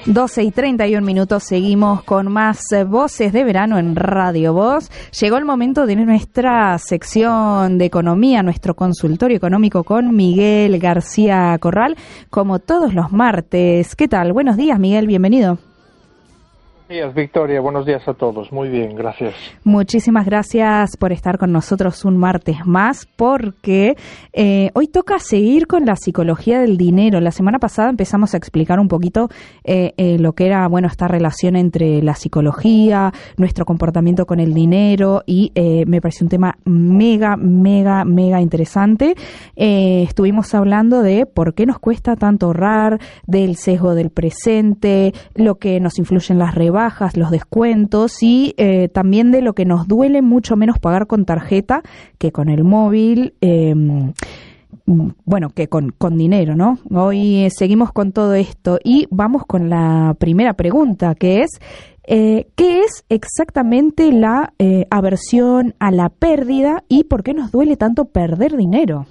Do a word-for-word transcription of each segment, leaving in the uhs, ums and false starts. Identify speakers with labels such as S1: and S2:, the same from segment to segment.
S1: doce y treinta y un minutos, seguimos con más Voces de Verano en Radio Voz. Llegó el momento de nuestra sección de economía, nuestro consultorio económico con Miguel García Corral, como todos los martes. ¿Qué tal? Buenos días, Miguel, bienvenido.
S2: Buenos días, Victoria. Buenos días a todos. Muy bien, gracias.
S1: Muchísimas gracias por estar con nosotros un martes más, porque eh, hoy toca seguir con la psicología del dinero. La semana pasada empezamos a explicar un poquito eh, eh, lo que era, bueno, esta relación entre la psicología, nuestro comportamiento con el dinero, y eh, me pareció un tema mega, mega, mega interesante. Eh, estuvimos hablando de por qué nos cuesta tanto ahorrar, del sesgo del presente, lo que nos influye en las rebajas, bajas, los descuentos, y eh, también de lo que nos duele mucho menos pagar con tarjeta que con el móvil, eh, bueno, que con, con dinero, ¿no? Hoy eh, seguimos con todo esto y vamos con la primera pregunta, que es eh, ¿qué es exactamente la eh, aversión a la pérdida y por qué nos duele tanto perder dinero?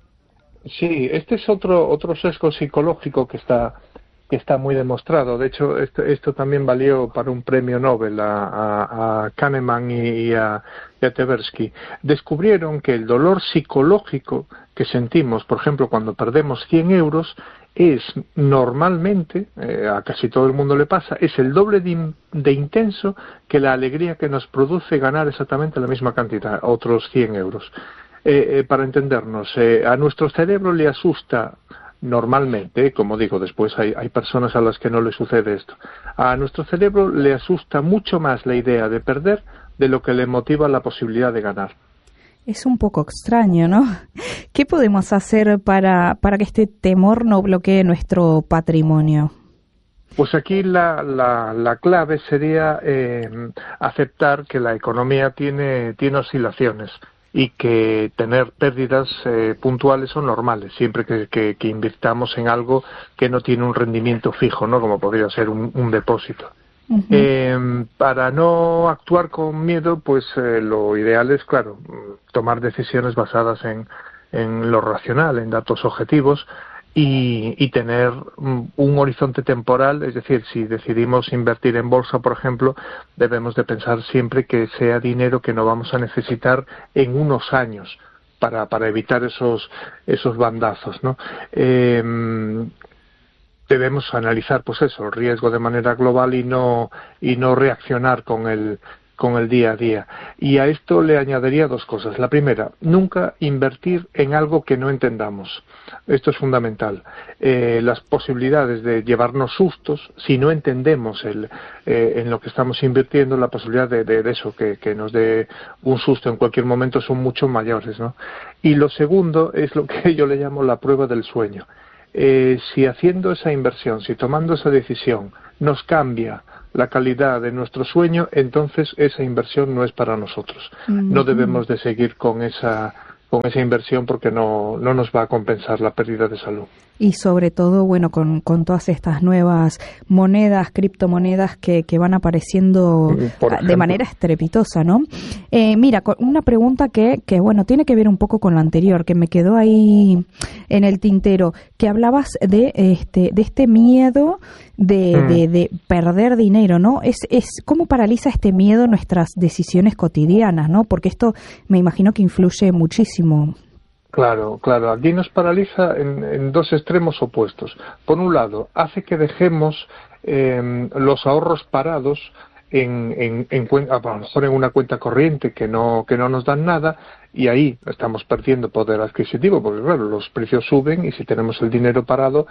S2: Sí, este es otro otro sesgo psicológico que está que está muy demostrado. De hecho, esto, esto también valió para un premio Nobel a, a, a Kahneman y a, y a Tversky. Descubrieron que el dolor psicológico que sentimos, por ejemplo, cuando perdemos cien euros, es normalmente, eh, a casi todo el mundo le pasa, es el doble de, de intenso que la alegría que nos produce ganar exactamente la misma cantidad, otros cien euros. Eh, eh, para entendernos, eh, a nuestro cerebro le asusta normalmente, como digo, después hay, hay personas a las que no le sucede esto. A nuestro cerebro le asusta mucho más la idea de perder de lo que le motiva la posibilidad de ganar.
S1: Es un poco extraño, ¿no? ¿Qué podemos hacer para, para que este temor no bloquee nuestro patrimonio?
S2: Pues aquí la, la, la clave sería eh, aceptar que la economía tiene, tiene oscilaciones, y que tener pérdidas eh, puntuales son normales, siempre que, que, que invirtamos en algo que no tiene un rendimiento fijo, ¿no? Como podría ser un, un depósito. Uh-huh. Eh, para no actuar con miedo, pues eh, lo ideal es, claro, tomar decisiones basadas en, en lo racional, en datos objetivos, y, y tener un, un horizonte temporal. Es decir, si decidimos invertir en bolsa, por ejemplo, debemos de pensar siempre que sea dinero que no vamos a necesitar en unos años para, para evitar esos, esos bandazos, ¿no? Eh, debemos analizar, pues eso, el riesgo de manera global y no, y no reaccionar con el con el día a día. Y a esto le añadiría dos cosas. La primera, nunca invertir en algo que no entendamos. Esto es fundamental. Eh, las posibilidades de llevarnos sustos, si no entendemos el, eh, en lo que estamos invirtiendo, la posibilidad de, de, de eso, que, que nos dé un susto en cualquier momento, son mucho mayores, ¿no? Y lo segundo es lo que yo le llamo la prueba del sueño. Eh, si haciendo esa inversión, si tomando esa decisión, nos cambia la calidad de nuestro sueño, entonces esa inversión no es para nosotros. Mm-hmm. No debemos de seguir con esa con esa inversión porque no, no nos va a compensar la pérdida de salud.
S1: Y sobre todo, bueno, con, con todas estas nuevas monedas, criptomonedas que, que van apareciendo de manera estrepitosa, ¿no? Eh, mira, una pregunta que, que, bueno, tiene que ver un poco con lo anterior, que me quedó ahí en el tintero, que hablabas de este, de este miedo de, mm. de, de perder dinero, ¿no? Es, es ¿cómo paraliza este miedo nuestras decisiones cotidianas, ¿no? Porque esto me imagino que influye muchísimo.
S2: Claro, claro. Aquí nos paraliza en, en dos extremos opuestos. Por un lado, hace que dejemos eh, los ahorros parados en, en, en a lo mejor en una cuenta corriente que no que no nos dan nada, y ahí estamos perdiendo poder adquisitivo, porque claro, los precios suben y si tenemos el dinero parado,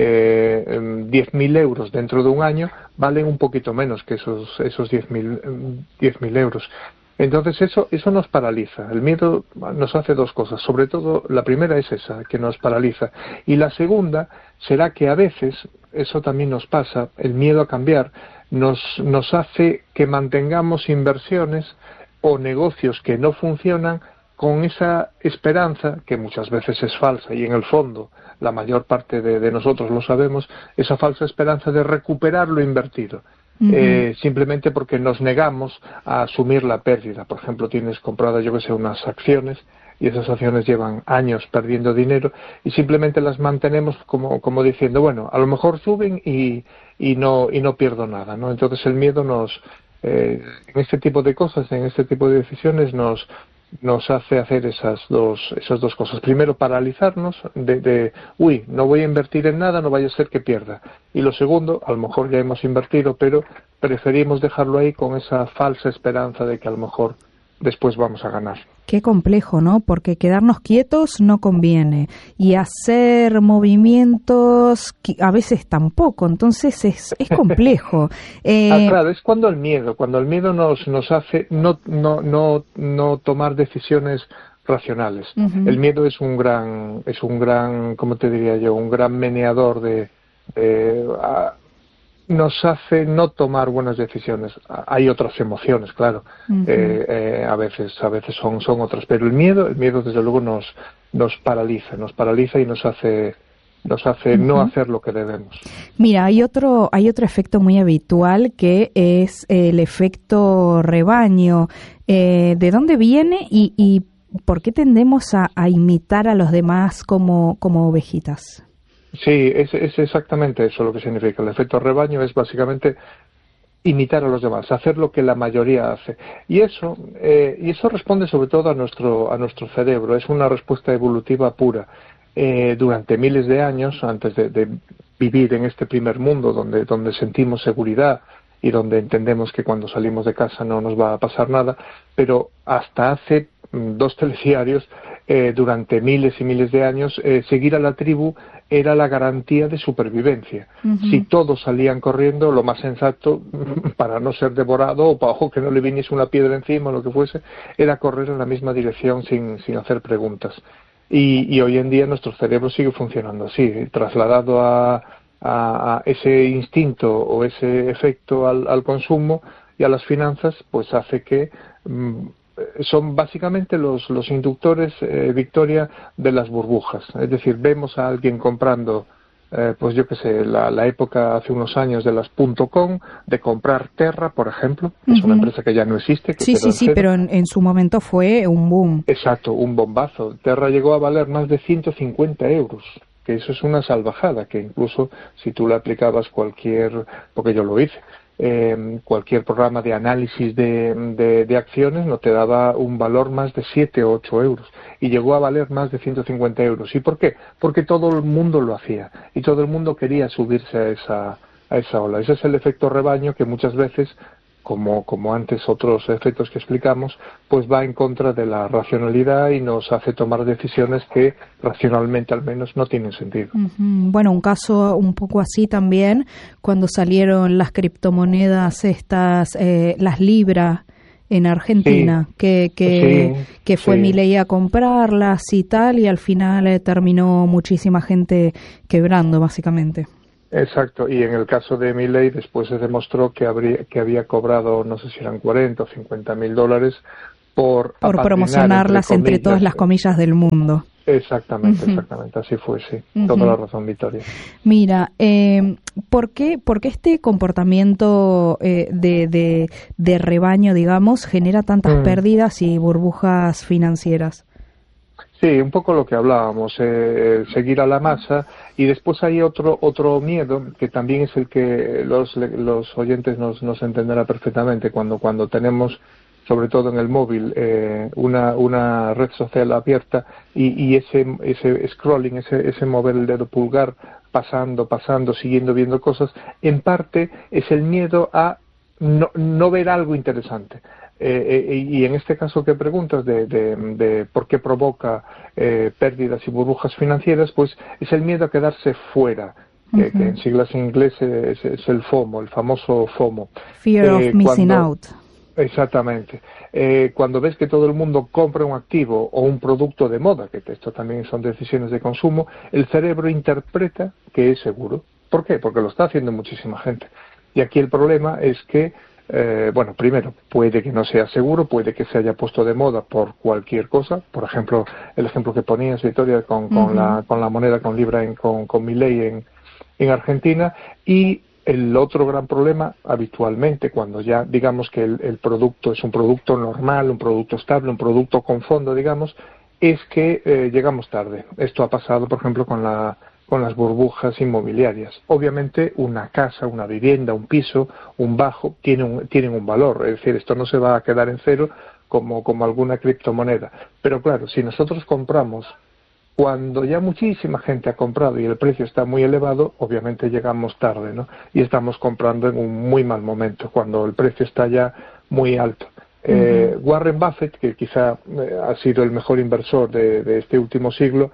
S2: eh, diez mil euros dentro de un año valen un poquito menos que esos esos diez mil euros. Entonces eso eso nos paraliza. El miedo nos hace dos cosas. Sobre todo, la primera es esa, que nos paraliza. Y la segunda será que a veces, eso también nos pasa, el miedo a cambiar, nos, nos hace que mantengamos inversiones o negocios que no funcionan con esa esperanza, que muchas veces es falsa y en el fondo la mayor parte de, de nosotros lo sabemos, esa falsa esperanza de recuperar lo invertido. Uh-huh. eh, simplemente porque nos negamos a asumir la pérdida. Por ejemplo, tienes compradas, yo que sé, unas acciones y esas acciones llevan años perdiendo dinero y simplemente las mantenemos como, como diciendo, bueno, a lo mejor suben y, y no y no pierdo nada, ¿no? Entonces el miedo nos, eh, en este tipo de cosas, en este tipo de decisiones nos nos hace hacer esas dos esas dos cosas. Primero, paralizarnos de, de uy, no voy a invertir en nada, no vaya a ser que pierda. Y lo segundo, a lo mejor ya hemos invertido, pero preferimos dejarlo ahí con esa falsa esperanza de que a lo mejor después vamos a ganar.
S1: Qué complejo, ¿no? Porque quedarnos quietos no conviene y hacer movimientos a veces tampoco, entonces es, es complejo.
S2: Eh... Ah, claro, es cuando el miedo, cuando el miedo nos nos hace no no no no tomar decisiones racionales. Uh-huh. El miedo es un gran es un gran, ¿cómo te diría yo? Un gran meneador de, de a, nos hace no tomar buenas decisiones. Hay otras emociones, claro, uh-huh. eh, eh, a veces a veces son son otras, pero el miedo el miedo desde luego nos nos paraliza nos paraliza y nos hace nos hace uh-huh. no hacer lo que debemos.
S1: Mira, hay otro hay otro efecto muy habitual que es el efecto rebaño. Eh, ¿de dónde viene y, y por qué tendemos a, a imitar a los demás como como ovejitas?
S2: Sí, es, es exactamente eso lo que significa. El efecto rebaño es básicamente imitar a los demás, hacer lo que la mayoría hace. Y eso eh, y eso responde sobre todo a nuestro a nuestro cerebro. Es una respuesta evolutiva pura. Eh, durante miles de años, antes de, de vivir en este primer mundo donde donde sentimos seguridad y donde entendemos que cuando salimos de casa no nos va a pasar nada, pero hasta hace dos telediarios, eh, durante miles y miles de años, eh, seguir a la tribu era la garantía de supervivencia. Uh-huh. Si todos salían corriendo, lo más sensato, para no ser devorado o para que no le viniese una piedra encima o lo que fuese, era correr en la misma dirección sin, sin hacer preguntas. Y, y hoy en día nuestro cerebro sigue funcionando así, trasladado a, a, a ese instinto o ese efecto al, al consumo y a las finanzas, pues hace que mmm, son básicamente los, los inductores, eh, Victoria, de las burbujas. Es decir, vemos a alguien comprando, eh, pues yo qué sé, la, la época hace unos años de las .com, de comprar Terra, por ejemplo, que uh-huh. es una empresa que ya no existe. Que
S1: sí, sí, sí, pero en, en su momento fue un boom.
S2: Exacto, un bombazo. Terra llegó a valer más de ciento cincuenta euros, que eso es una salvajada, que incluso si tú le aplicabas cualquier, porque yo lo hice, Eh, cualquier programa de análisis de, de, de acciones no te daba un valor más de siete o ocho euros y llegó a valer más de ciento cincuenta euros. ¿Y por qué? Porque todo el mundo lo hacía y todo el mundo quería subirse a esa, a esa ola. Ese es el efecto rebaño que muchas veces, como, como antes otros efectos que explicamos, pues va en contra de la racionalidad y nos hace tomar decisiones que racionalmente al menos no tienen sentido.
S1: Uh-huh. Bueno, un caso un poco así también, cuando salieron las criptomonedas estas, eh, las libras en Argentina, sí, que que, sí, que fue sí. Milei a comprarlas y tal, y al final eh, terminó muchísima gente quebrando, básicamente.
S2: Exacto, y en el caso de Milei después se demostró que habría que había cobrado, no sé si eran cuarenta o cincuenta mil dólares por
S1: por promocionarlas entre, entre todas las comillas del mundo.
S2: Exactamente, uh-huh. exactamente, así fue, sí, uh-huh. toda la razón, Victoria.
S1: Mira, eh, ¿por qué, por qué este comportamiento eh, de, de, de rebaño, digamos, genera tantas mm. pérdidas y burbujas financieras?
S2: Sí, un poco lo que hablábamos, eh, seguir a la masa, y después hay otro otro miedo que también es el que los los oyentes nos nos entenderán perfectamente cuando cuando tenemos, sobre todo en el móvil, eh, una una red social abierta y, y ese ese scrolling, ese ese mover el dedo pulgar pasando pasando siguiendo viendo cosas, en parte es el miedo a no no ver algo interesante. Eh, eh, y en este caso que preguntas de, de, de por qué provoca eh, pérdidas y burbujas financieras, pues es el miedo a quedarse fuera, uh-huh. que, que en siglas en inglés es, es el FOMO, el famoso FOMO.
S1: Fear eh, of missing
S2: cuando,
S1: out.
S2: Exactamente. Eh, cuando ves que todo el mundo compra un activo o un producto de moda, que esto también son decisiones de consumo, el cerebro interpreta que es seguro. ¿Por qué? Porque lo está haciendo muchísima gente. Y aquí el problema es que Eh, bueno, primero, puede que no sea seguro, puede que se haya puesto de moda por cualquier cosa. Por ejemplo, el ejemplo que ponías, Victoria, con, con, uh-huh. la, con la moneda, con Libra, en, con, con Milei en, en Argentina. Y el otro gran problema, habitualmente, cuando ya digamos que el, el producto es un producto normal, un producto estable, un producto con fondo, digamos, es que eh, llegamos tarde. Esto ha pasado, por ejemplo, con la con las burbujas inmobiliarias. Obviamente una casa, una vivienda, un piso, un bajo, tienen un, tienen un valor. Es decir, esto no se va a quedar en cero como, como alguna criptomoneda. Pero claro, si nosotros compramos cuando ya muchísima gente ha comprado y el precio está muy elevado, obviamente llegamos tarde, ¿no? Y estamos comprando en un muy mal momento, cuando el precio está ya muy alto. Eh, uh-huh. Warren Buffett, que quizá eh, ha sido el mejor inversor de, de este último siglo,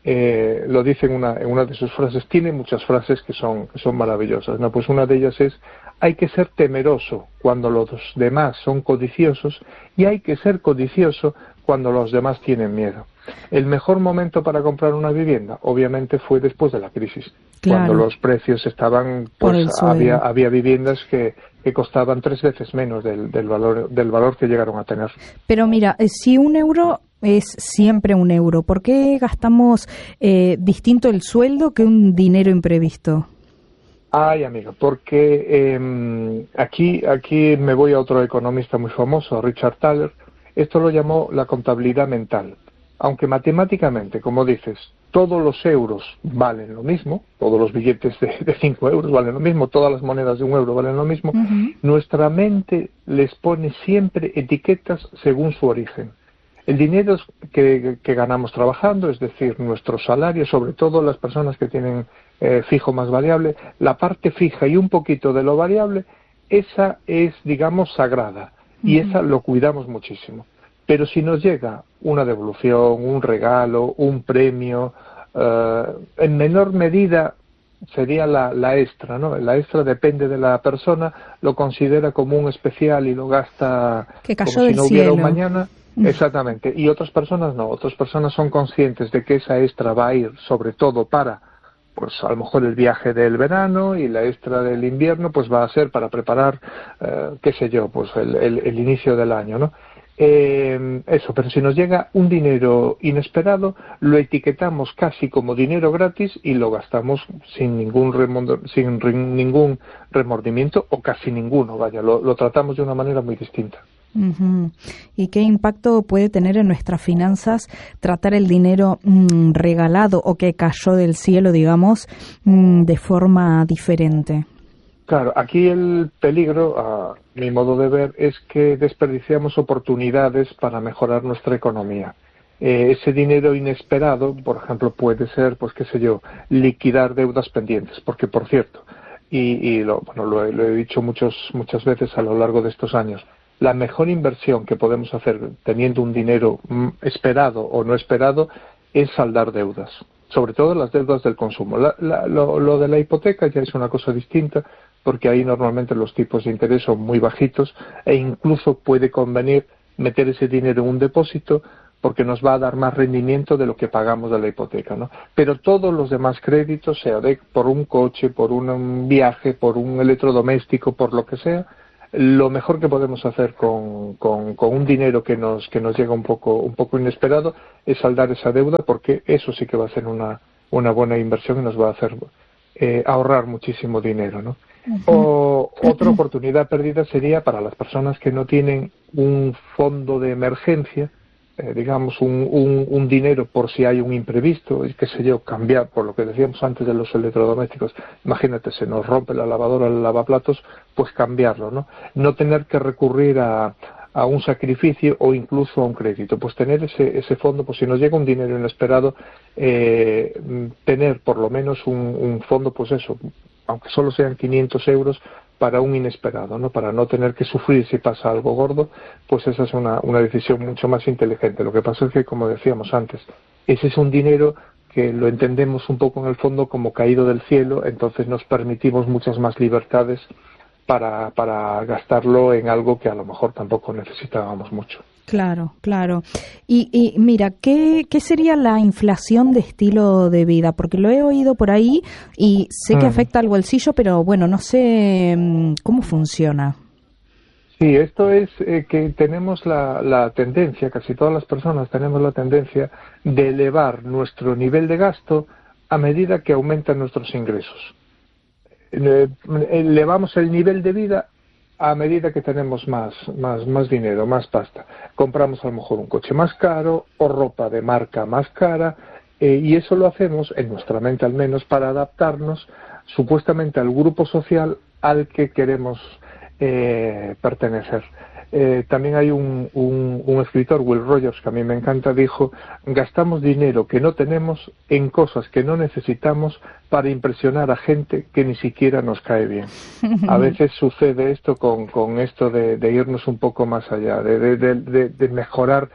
S2: eh, lo dice en una, en una de sus frases. Tiene muchas frases que son, que son maravillosas, ¿no? Pues una de ellas es: hay que ser temeroso cuando los demás son codiciosos y hay que ser codicioso cuando los demás tienen miedo. El mejor momento para comprar una vivienda, obviamente, fue después de la crisis, claro, cuando los precios estaban, pues había, había viviendas que, que costaban tres veces menos del, del valor del valor que llegaron a tener.
S1: Pero mira, si un euro es siempre un euro, ¿por qué gastamos eh, distinto el sueldo que un dinero imprevisto?
S2: Ay, amigo, porque eh, aquí, aquí me voy a otro economista muy famoso, Richard Thaler. Esto lo llamó la contabilidad mental. Aunque matemáticamente, como dices, todos los euros valen lo mismo, todos los billetes de, de cinco euros valen lo mismo, todas las monedas de un euro valen lo mismo, uh-huh. Nuestra mente les pone siempre etiquetas según su origen. El dinero que, que ganamos trabajando, es decir, nuestro salario, sobre todo las personas que tienen eh, fijo más variable, la parte fija y un poquito de lo variable, esa es, digamos, sagrada, uh-huh. Y esa lo cuidamos muchísimo. Pero si nos llega una devolución, un regalo, un premio, eh, en menor medida sería la, la extra, ¿no? La extra depende de la persona, lo considera como un especial y lo gasta
S1: que cayó
S2: como si
S1: del
S2: no hubiera
S1: cielo.
S2: Un mañana. Exactamente. Y otras personas no, otras personas son conscientes de que esa extra va a ir sobre todo para, pues a lo mejor el viaje del verano, y la extra del invierno pues va a ser para preparar, eh, qué sé yo, pues el, el, el inicio del año, ¿no? Eh, eso, pero si nos llega un dinero inesperado, lo etiquetamos casi como dinero gratis y lo gastamos sin ningún remord- sin re- ningún remordimiento, o casi ninguno, vaya, lo, lo tratamos de una manera muy distinta.
S1: Uh-huh. ¿Y qué impacto puede tener en nuestras finanzas tratar el dinero mmm, regalado o que cayó del cielo, digamos, mmm, de forma diferente?
S2: Claro, aquí el peligro, a mi modo de ver, es que desperdiciamos oportunidades para mejorar nuestra economía. Eh, ese dinero inesperado, por ejemplo, puede ser, pues qué sé yo, liquidar deudas pendientes, porque por cierto, y, y lo, bueno, lo, he, lo he dicho muchos, muchas veces a lo largo de estos años, la mejor inversión que podemos hacer teniendo un dinero esperado o no esperado es saldar deudas, sobre todo las deudas del consumo. La, la, lo, lo de la hipoteca ya es una cosa distinta, porque ahí normalmente los tipos de interés son muy bajitos e incluso puede convenir meter ese dinero en un depósito porque nos va a dar más rendimiento de lo que pagamos de la hipoteca, ¿no? Pero todos los demás créditos, sea de, por un coche, por un viaje, por un electrodoméstico, por lo que sea, lo mejor que podemos hacer con, con, con un dinero que nos que nos llega un poco un poco inesperado es saldar esa deuda, porque eso sí que va a ser una una buena inversión y nos va a hacer eh, ahorrar muchísimo dinero, ¿no? Uh-huh. O otra oportunidad perdida sería para las personas que no tienen un fondo de emergencia, eh, digamos un, un, un dinero por si hay un imprevisto, y qué sé yo, cambiar, por lo que decíamos antes de los electrodomésticos, imagínate, se nos rompe la lavadora, el lavaplatos, pues cambiarlo, ¿no? No tener que recurrir a, a un sacrificio o incluso a un crédito, pues tener ese, ese fondo, pues si nos llega un dinero inesperado, eh, tener por lo menos un, un fondo, pues eso, aunque solo sean quinientos euros, para un inesperado, ¿no? Para no tener que sufrir si pasa algo gordo, pues esa es una, una decisión mucho más inteligente. Lo que pasa es que, como decíamos antes, ese es un dinero que lo entendemos un poco en el fondo como caído del cielo, entonces nos permitimos muchas más libertades para, para gastarlo en algo que a lo mejor tampoco necesitábamos mucho.
S1: Claro, claro. Y, y mira, ¿qué, ¿qué sería la inflación de estilo de vida? Porque lo he oído por ahí y sé que mm. afecta al bolsillo, pero bueno, no sé cómo funciona.
S2: Sí, esto es eh, que tenemos la, la tendencia, casi todas las personas tenemos la tendencia de elevar nuestro nivel de gasto a medida que aumentan nuestros ingresos. Eh, elevamos el nivel de vida a medida que tenemos más, más, más dinero, más pasta, compramos a lo mejor un coche más caro o ropa de marca más cara, eh, y eso lo hacemos, en nuestra mente al menos, para adaptarnos supuestamente al grupo social al que queremos eh, pertenecer. Eh, también hay un, un, un escritor, Will Rogers, que a mí me encanta, dijo: gastamos dinero que no tenemos en cosas que no necesitamos para impresionar a gente que ni siquiera nos cae bien. A veces sucede esto con, con esto de, de irnos un poco más allá, de, de, de, de mejorar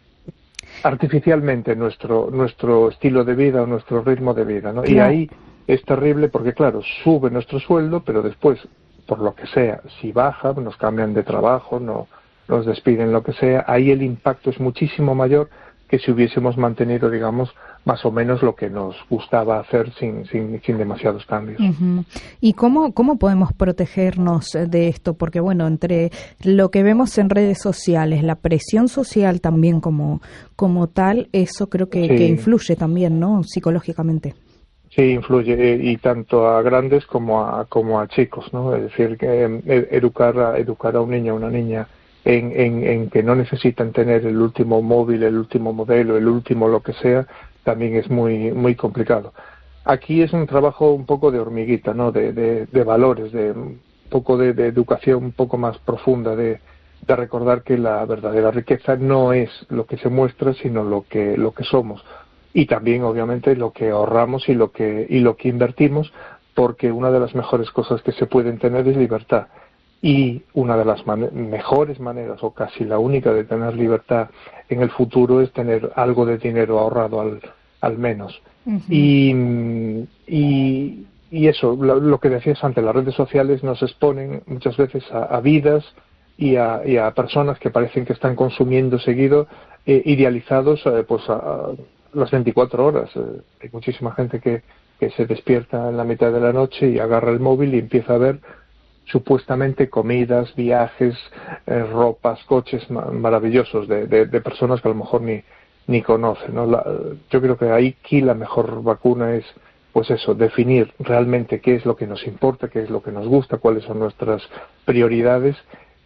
S2: artificialmente nuestro, nuestro estilo de vida o nuestro ritmo de vida, ¿no? Claro. Y ahí es terrible porque, claro, sube nuestro sueldo, pero después, por lo que sea, si baja, nos cambian de trabajo, no nos despiden, lo que sea, ahí el impacto es muchísimo mayor que si hubiésemos mantenido, digamos, más o menos lo que nos gustaba hacer sin, sin, sin demasiados cambios.
S1: Uh-huh. ¿Y cómo, cómo podemos protegernos de esto? Porque, bueno, entre lo que vemos en redes sociales, la presión social también como, como tal, eso creo que, sí. que influye también, ¿no?, psicológicamente.
S2: Sí, influye, y tanto a grandes como a como a chicos, ¿no? Es decir, que eh, educar a educar a un niño o una niña en, en, en que no necesitan tener el último móvil, el último modelo, el último lo que sea, también es muy muy complicado. Aquí es un trabajo un poco de hormiguita, ¿no? De, de, de valores, de un poco de, de educación un poco más profunda, de, de recordar que la verdadera riqueza no es lo que se muestra, sino lo que lo que somos. Y también, obviamente, lo que ahorramos y lo que y lo que invertimos, porque una de las mejores cosas que se pueden tener es libertad. Y una de las man- mejores maneras, o casi la única, de tener libertad en el futuro es tener algo de dinero ahorrado al, al menos. Uh-huh. Y, y, y eso, lo, lo que decías antes, las redes sociales nos exponen muchas veces a, a vidas y a, y a personas que parecen que están consumiendo seguido, eh, idealizados, eh, pues a, a las veinticuatro horas. Eh, hay muchísima gente que, que se despierta en la mitad de la noche y agarra el móvil y empieza a ver supuestamente comidas, viajes, eh, ropas, coches ma- maravillosos de, de, de personas que a lo mejor ni, ni conocen, ¿no? La, yo creo que ahí aquí la mejor vacuna es, pues eso, definir realmente qué es lo que nos importa, qué es lo que nos gusta, cuáles son nuestras prioridades,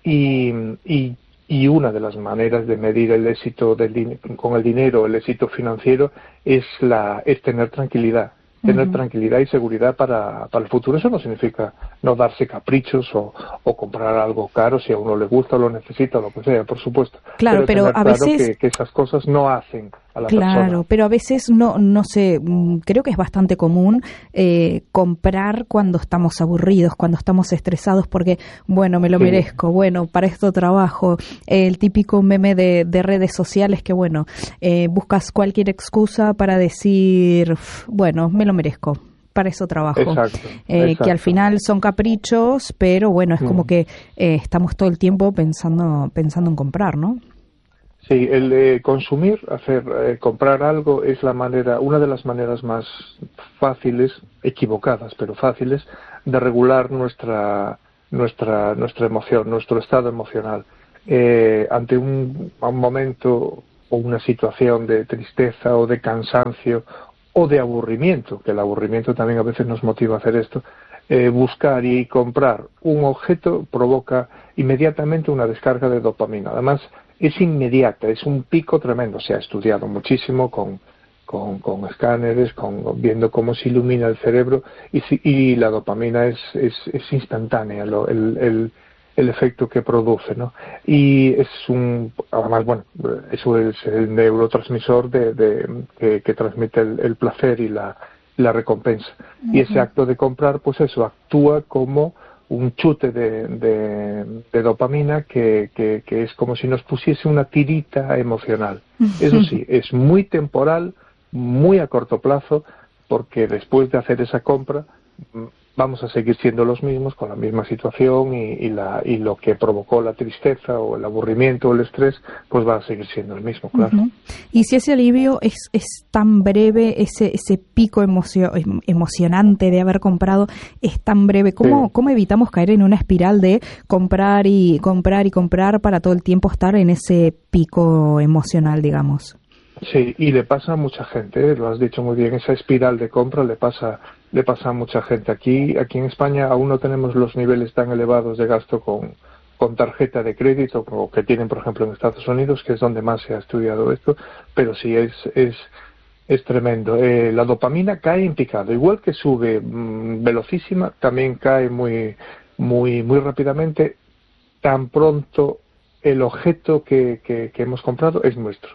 S2: y, y Y una de las maneras de medir el éxito del din- con el dinero, el éxito financiero, es la es tener tranquilidad. Tener uh-huh. tranquilidad y seguridad para, para el futuro. Eso no significa no darse caprichos o, o comprar algo caro si a uno le gusta o lo necesita o lo que sea, por supuesto.
S1: Claro, pero, pero a
S2: claro
S1: veces...
S2: Que, que esas cosas no hacen a la
S1: claro,
S2: persona.
S1: Claro, pero a veces no, no sé, creo que es bastante común eh, comprar cuando estamos aburridos, cuando estamos estresados, porque, bueno, me lo sí. merezco, bueno, para esto trabajo. El típico meme de, de redes sociales que, bueno, eh, buscas cualquier excusa para decir, bueno, me lo merezco, para eso trabajo.
S2: Exacto,
S1: eh,
S2: exacto.
S1: Que al final son caprichos, pero bueno, es mm. como que eh, estamos todo el tiempo pensando pensando en comprar, ¿no?
S2: Sí, el de consumir, hacer eh, comprar algo es la manera, una de las maneras más fáciles, equivocadas, pero fáciles, de regular nuestra nuestra nuestra emoción, nuestro estado emocional. Eh, ante un, un momento o una situación de tristeza o de cansancio o de aburrimiento, que el aburrimiento también a veces nos motiva a hacer esto, eh, buscar y comprar un objeto provoca inmediatamente una descarga de dopamina. Además, es inmediata, es un pico tremendo. Se ha estudiado muchísimo con, con, con escáneres, con, viendo cómo se ilumina el cerebro, y, y la dopamina es, es, es instantánea, lo, el, el el efecto que produce, ¿no? Y es un, además, bueno, eso es el neurotransmisor de, de que, que transmite el, el placer y la, la recompensa. Uh-huh. Y ese acto de comprar, pues eso, actúa como un chute de, de, de dopamina que, que, que es como si nos pusiese una tirita emocional. Uh-huh. Eso sí, es muy temporal, muy a corto plazo, porque después de hacer esa compra vamos a seguir siendo los mismos, con la misma situación, y, y, la, y lo que provocó la tristeza o el aburrimiento o el estrés, pues va a seguir siendo el mismo, claro. Uh-huh.
S1: Y si ese alivio es, es tan breve, ese ese pico emocio, emocionante de haber comprado es tan breve, ¿cómo, sí. ¿cómo evitamos caer en una espiral de comprar y comprar y comprar para todo el tiempo estar en ese pico emocional, digamos?
S2: Sí, y le pasa a mucha gente, ¿eh? Lo has dicho muy bien, esa espiral de compra le pasa le pasa a mucha gente. Aquí aquí en España aún no tenemos los niveles tan elevados de gasto con, con tarjeta de crédito como que tienen, por ejemplo, en Estados Unidos, que es donde más se ha estudiado esto, pero sí es es es tremendo. Eh, la dopamina cae en picado, igual que sube mmm, velocísima, también cae muy muy muy rápidamente tan pronto el objeto que, que, que hemos comprado es nuestro.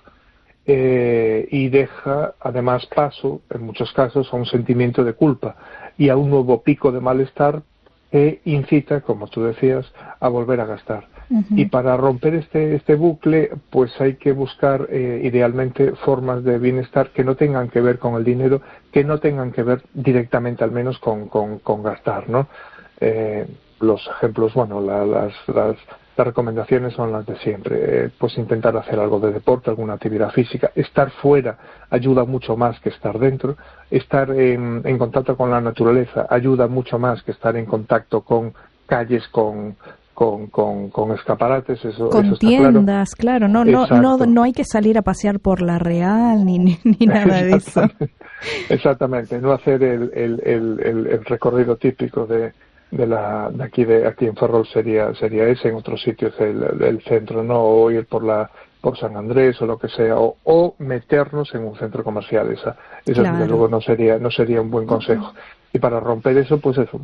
S2: Eh, y deja además paso, en muchos casos, a un sentimiento de culpa y a un nuevo pico de malestar que incita, como tú decías, a volver a gastar. Uh-huh. Y para romper este, este bucle, pues hay que buscar eh, idealmente formas de bienestar que no tengan que ver con el dinero, que no tengan que ver directamente al menos con, con, con gastar, ¿no? Eh, los ejemplos, bueno, la, las, las Las recomendaciones son las de siempre, eh, pues intentar hacer algo de deporte, alguna actividad física, estar fuera ayuda mucho más que estar dentro, estar en, en contacto con la naturaleza ayuda mucho más que estar en contacto con calles, con con, con, con escaparates, eso,
S1: con
S2: eso está
S1: tiendas,
S2: claro,
S1: claro no, no, no, no hay que salir a pasear por la Real ni, ni, ni nada de eso.
S2: Exactamente, no hacer el, el, el, el, el recorrido típico de de la de aquí de aquí en Ferrol sería sería ese, en otros sitios el, el centro, no, o ir por la por San Andrés o lo que sea, o, o meternos en un centro comercial. Esa esa claro. Desde luego no sería no sería un buen consejo. Y para romper eso, pues eso,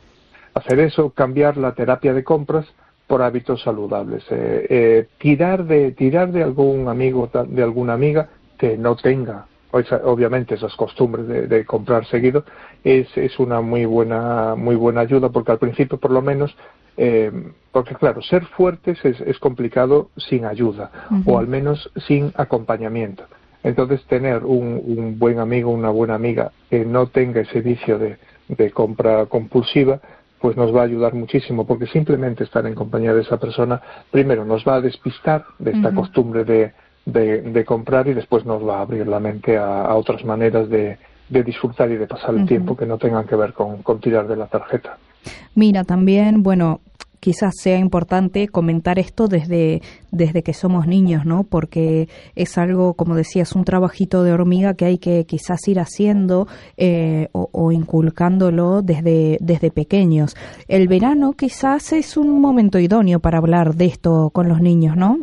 S2: hacer eso, cambiar la terapia de compras por hábitos saludables, eh, eh, tirar de tirar de algún amigo, de alguna amiga que no tenga obviamente esas costumbres de, de comprar seguido, es, es una muy buena muy buena ayuda, porque al principio por lo menos, eh, porque claro, ser fuertes es, es complicado sin ayuda, uh-huh. o al menos sin acompañamiento. Entonces tener un, un buen amigo, una buena amiga que no tenga ese vicio de, de compra compulsiva, pues nos va a ayudar muchísimo, porque simplemente estar en compañía de esa persona, primero nos va a despistar de esta uh-huh. costumbre de De, de comprar, y después nos va a abrir la mente a, a otras maneras de, de disfrutar y de pasar el uh-huh. tiempo que no tengan que ver con, con tirar de la tarjeta.
S1: Mira, también, bueno, quizás sea importante comentar esto desde, desde que somos niños, ¿no? Porque es algo, como decías, un trabajito de hormiga que hay que quizás ir haciendo eh, o, o inculcándolo desde, desde pequeños. El verano quizás es un momento idóneo para hablar de esto con los niños, ¿no?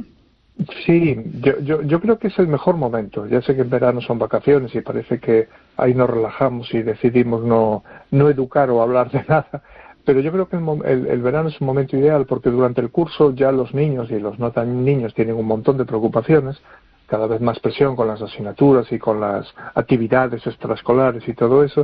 S2: Sí, yo, yo, yo creo que es el mejor momento. Ya sé que en verano son vacaciones y parece que ahí nos relajamos y decidimos no, no educar o hablar de nada, pero yo creo que el, el, el verano es un momento ideal, porque durante el curso ya los niños y los no tan niños tienen un montón de preocupaciones, cada vez más presión con las asignaturas y con las actividades extraescolares y todo eso,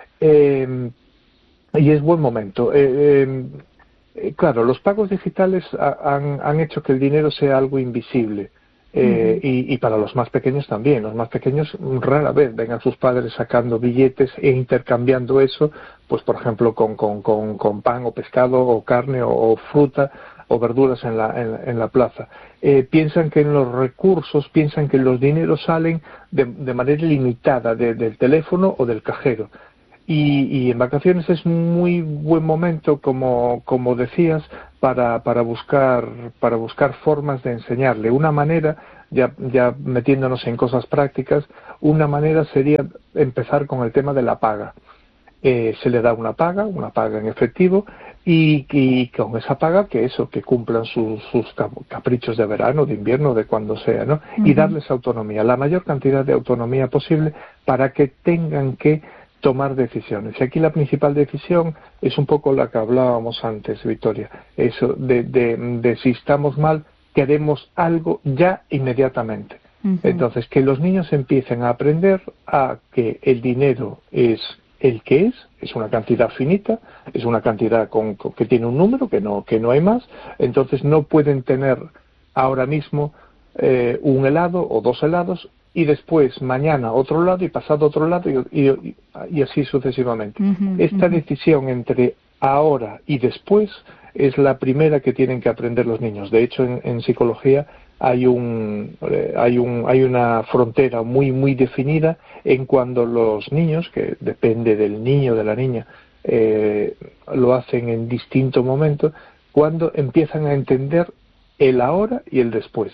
S2: eh, y es buen momento. Eh, eh, Eh, claro, los pagos digitales ha, han, han hecho que el dinero sea algo invisible, eh, uh-huh. y, y para los más pequeños también. Los más pequeños rara vez ven a sus padres sacando billetes e intercambiando eso, pues por ejemplo con, con, con, con pan o pescado o carne o, o fruta o verduras en la, en, en la plaza. Eh, piensan que en los recursos, piensan que los dineros salen de, de manera limitada de, del teléfono o del cajero. Y, y en vacaciones es muy buen momento, como, como decías, para, para buscar, para buscar formas de enseñarle. Una manera, ya, ya metiéndonos en cosas prácticas, una manera sería empezar con el tema de la paga. Eh, se le da una paga, una paga en efectivo, y, y con esa paga que eso, que cumplan sus, sus caprichos de verano, de invierno, de cuando sea, ¿no? Uh-huh. Y darles autonomía, la mayor cantidad de autonomía posible, para que tengan que tomar decisiones. Y aquí la principal decisión es un poco la que hablábamos antes, Victoria, eso de, de, de si estamos mal, queremos algo ya inmediatamente. Uh-huh. Entonces, que los niños empiecen a aprender a que el dinero es el que es, es una cantidad finita, es una cantidad con, con, que tiene un número, que no, que no hay más, entonces no pueden tener ahora mismo eh, un helado o dos helados, y después mañana otro lado y pasado otro lado, y, y, y así sucesivamente. Uh-huh, Esta uh-huh. decisión entre ahora y después es la primera que tienen que aprender los niños. De hecho, en, en psicología hay un eh, hay un hay una frontera muy muy definida en cuando los niños, que depende del niño o de la niña, eh, lo hacen en distinto momento, cuando empiezan a entender el ahora y el después.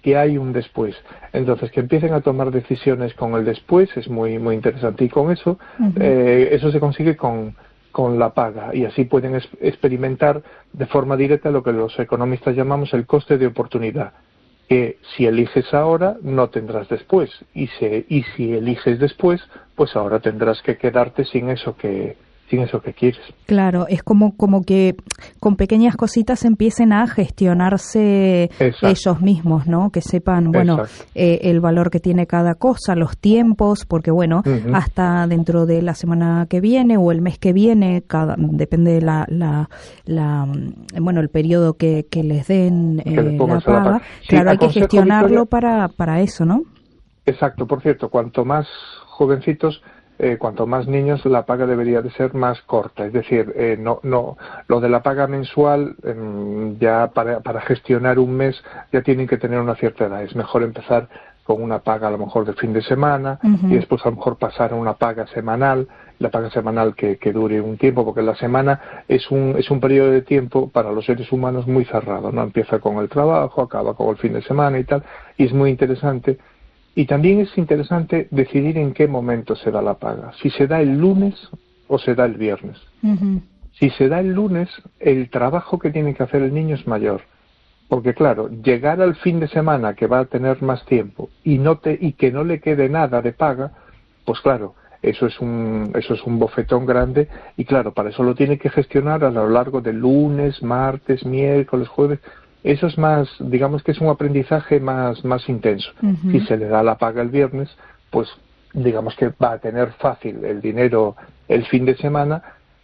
S2: que hay un después. Entonces, que empiecen a tomar decisiones con el después es muy muy interesante. Y con eso, uh-huh. eh, eso se consigue con, con la paga. Y así pueden es, experimentar de forma directa lo que los economistas llamamos el coste de oportunidad. Que si eliges ahora, no tendrás después. Y, se, y si eliges después, pues ahora tendrás que quedarte sin eso que... sin eso que quieres.
S1: Claro, es como como que con pequeñas cositas empiecen a gestionarse Exacto. ellos mismos, ¿no? Que sepan, bueno, eh, el valor que tiene cada cosa, los tiempos, porque bueno, uh-huh. hasta dentro de la semana que viene o el mes que viene, cada depende de la, la, la bueno, el periodo que, que les den eh, que la paga. La paga. Sí, claro, hay que gestionarlo Victoria, para para eso, ¿no?
S2: Exacto, por cierto, cuanto más jovencitos Eh, cuanto más niños, la paga debería de ser más corta, es decir, eh, no, no, lo de la paga mensual eh, ya para, para gestionar un mes ya tienen que tener una cierta edad. Es mejor empezar con una paga a lo mejor de fin de semana uh-huh. y después a lo mejor pasar a una paga semanal, la paga semanal que, que dure un tiempo, porque la semana es un es un periodo de tiempo para los seres humanos muy cerrado, ¿no? Empieza con el trabajo, acaba con el fin de semana y tal, y es muy interesante. Y también es interesante decidir en qué momento se da la paga. Si se da el lunes o se da el viernes. Uh-huh. Si se da el lunes, el trabajo que tiene que hacer el niño es mayor. Porque claro, llegar al fin de semana que va a tener más tiempo y no te y que no le quede nada de paga, pues claro, eso es un eso es un bofetón grande y claro, para eso lo tiene que gestionar a lo largo de lunes, martes, miércoles, jueves. Eso es más, digamos que es un aprendizaje más, más intenso. Uh-huh. Si se le da la paga el viernes, pues digamos que va a tener fácil el dinero el fin de semana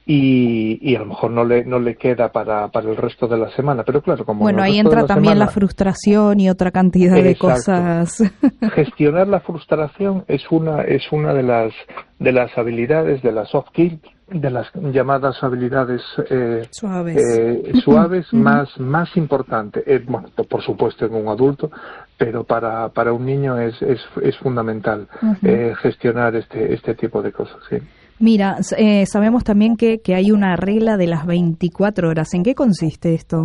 S2: y, y a lo mejor no le no le queda para, para el resto de la semana. Pero claro, como
S1: bueno, ahí entra
S2: la
S1: también
S2: semana,
S1: la frustración y otra cantidad
S2: exacto.
S1: de cosas.
S2: Gestionar la frustración es una es una de las de las habilidades de las soft skills, de las llamadas habilidades eh,
S1: suaves,
S2: eh, suaves más más importante, eh, bueno, por supuesto en un adulto, pero para para un niño es es, es fundamental uh-huh. eh, gestionar este este tipo de cosas, sí.
S1: Mira, eh, sabemos también que, que hay una regla de las veinticuatro horas. ¿En qué consiste esto?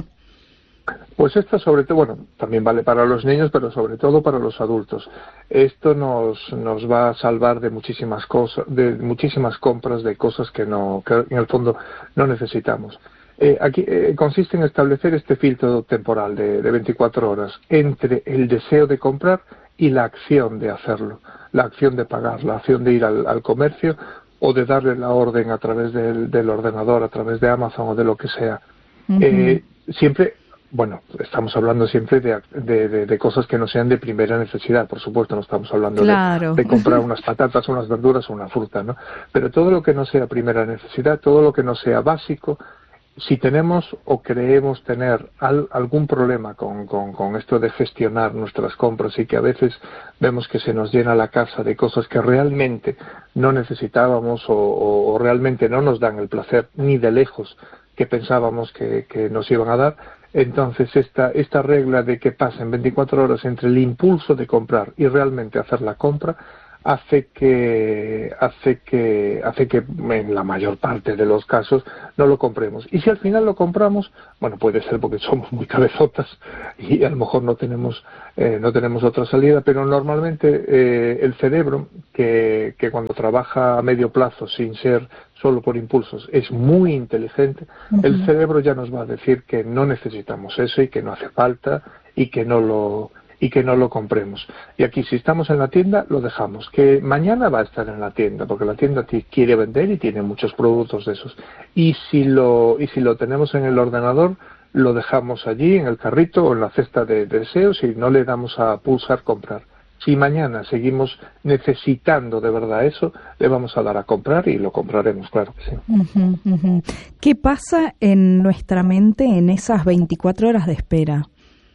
S2: Pues esto sobre todo, bueno, también vale para los niños, pero sobre todo para los adultos. Esto nos nos va a salvar de muchísimas cosas, de muchísimas compras de cosas que no, que en el fondo no necesitamos. Eh, aquí eh, consiste en establecer este filtro temporal de, de veinticuatro horas entre el deseo de comprar y la acción de hacerlo, la acción de pagar, la acción de ir al, al comercio o de darle la orden a través del, del ordenador, a través de Amazon o de lo que sea. Uh-huh. Eh, siempre Bueno, estamos hablando siempre de, de, de, de cosas que no sean de primera necesidad, por supuesto, no estamos hablando
S1: claro.
S2: de, de comprar unas patatas, unas verduras o una fruta, ¿no? Pero todo lo que no sea primera necesidad, todo lo que no sea básico, si tenemos o creemos tener al, algún problema con, con, con esto de gestionar nuestras compras y que a veces vemos que se nos llena la casa de cosas que realmente no necesitábamos o, o, o realmente no nos dan el placer ni de lejos que pensábamos que, que nos iban a dar, entonces esta esta regla de que pasen veinticuatro horas entre el impulso de comprar y realmente hacer la compra hace que hace que hace que en la mayor parte de los casos no lo compremos. Y si al final lo compramos, bueno, puede ser porque somos muy cabezotas y a lo mejor no tenemos eh, no tenemos otra salida, pero normalmente eh, el cerebro que que cuando trabaja a medio plazo sin ser solo por impulsos es muy inteligente, uh-huh. el cerebro ya nos va a decir que no necesitamos eso y que no hace falta y que no lo y que no lo compremos. Y aquí, si estamos en la tienda, lo dejamos. Que mañana va a estar en la tienda, porque la tienda quiere vender y tiene muchos productos de esos. Y si lo y si lo tenemos en el ordenador, lo dejamos allí, en el carrito o en la cesta de, de deseos y no le damos a pulsar comprar. Si mañana seguimos necesitando de verdad eso, le vamos a dar a comprar y lo compraremos, claro que sí.
S1: Uh-huh, uh-huh. ¿Qué pasa en nuestra mente en esas veinticuatro horas de espera?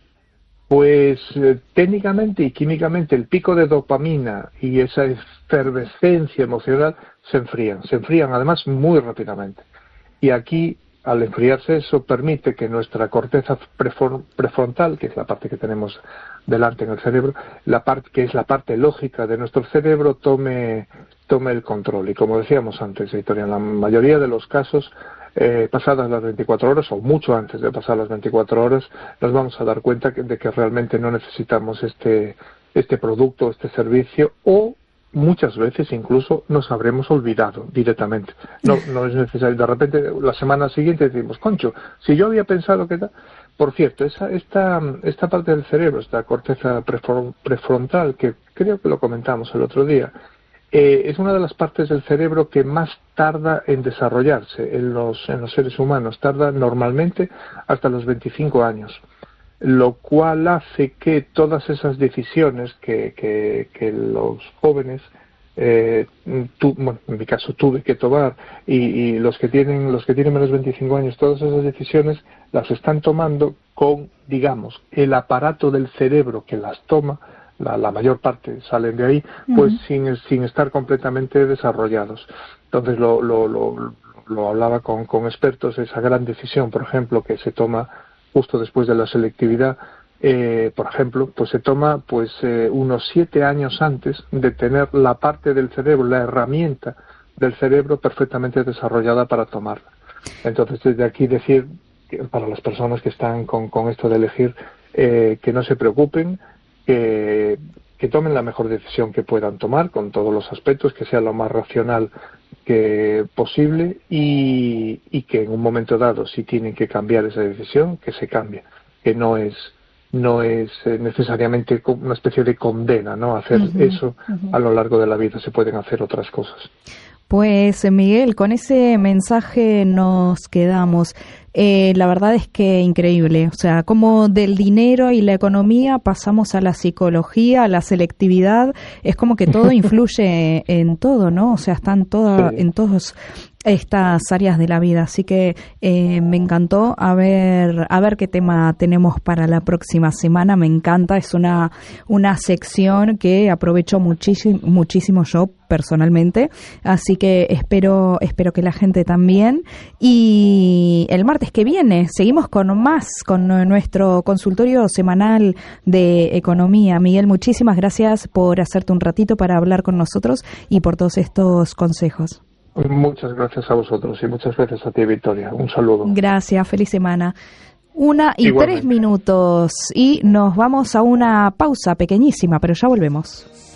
S2: Pues eh, técnicamente y químicamente el pico de dopamina y esa efervescencia emocional se enfrían, se enfrían además muy rápidamente. Y aquí, al enfriarse eso, permite que nuestra corteza prefrontal, que es la parte que tenemos delante en el cerebro, la parte que es la parte lógica de nuestro cerebro, tome tome el control. Y como decíamos antes, Victoria, en la mayoría de los casos eh, pasadas las veinticuatro horas, o mucho antes de pasar las veinticuatro horas, nos vamos a dar cuenta de que realmente no necesitamos este, este producto, este servicio, o muchas veces incluso nos habremos olvidado directamente. No, no es necesario. De repente, la semana siguiente decimos, concho, si yo había pensado que... Da... Por cierto, esa, esta, esta parte del cerebro, esta corteza prefrontal, que creo que lo comentamos el otro día, eh, es una de las partes del cerebro que más tarda en desarrollarse en los, en los seres humanos. Tarda normalmente hasta los veinticinco años. Lo cual hace que todas esas decisiones que, que, que los jóvenes, eh, tu, bueno, en mi caso tuve que tomar, y, y los que tienen los que tienen menos de veinticinco años, todas esas decisiones las están tomando con, digamos, el aparato del cerebro que las toma, la, la mayor parte salen de ahí, pues uh-huh. sin, sin estar completamente desarrollados. Entonces lo, lo, lo, lo hablaba con, con expertos, esa gran decisión, por ejemplo, que se toma justo después de la selectividad, eh, por ejemplo, pues se toma pues eh, unos siete años antes de tener la parte del cerebro, la herramienta del cerebro perfectamente desarrollada para tomarla. Entonces, desde aquí decir, que para las personas que están con, con esto de elegir, eh, que no se preocupen, que, que tomen la mejor decisión que puedan tomar, con todos los aspectos, que sea lo más racional que posible, y, y que en un momento dado, si tienen que cambiar esa decisión, que se cambie, que no es no es eh, necesariamente una especie de condena, ¿no? Hacer uh-huh, eso uh-huh. a lo largo de la vida, se pueden hacer otras cosas.
S1: Pues Miguel, con ese mensaje nos quedamos. Eh, la verdad es que increíble, o sea, como del dinero y la economía pasamos a la psicología, a la selectividad, es como que todo influye en todo, ¿no? O sea, están todas, sí. en todas estas áreas de la vida, así que eh, me encantó. A ver, a ver qué tema tenemos para la próxima semana. Me encanta, es una una sección que aprovecho muchísimo, muchísimo yo personalmente, así que espero espero que la gente también. Y el martes que viene seguimos con más, con nuestro consultorio semanal de economía. Miguel, muchísimas gracias por hacerte un ratito para hablar con nosotros y por todos estos consejos.
S2: Muchas gracias a vosotros y muchas gracias a ti, Victoria. Un saludo.
S1: Gracias, feliz semana. Una y
S2: Igualmente.
S1: tres minutos y nos vamos a una pausa pequeñísima, pero ya volvemos.